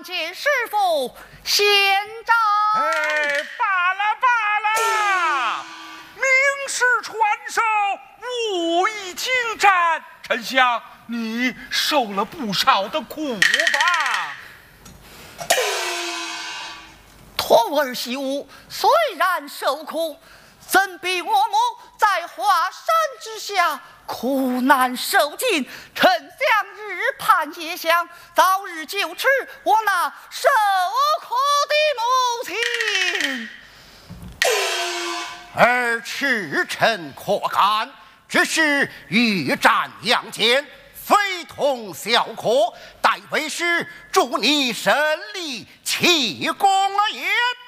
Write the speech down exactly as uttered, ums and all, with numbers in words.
见师傅先战。 哎，罢了罢了，名师传授，武艺精湛，丞相你受了不少的苦吧？ 徒儿习武，虽然受苦，怎比我母在华山之下苦难受尽？丞相日盼夜想，早日救治我那受苦的母亲。 而赤臣可干，只是欲战阳间，非同小可。待为师祝你胜利，气功而言。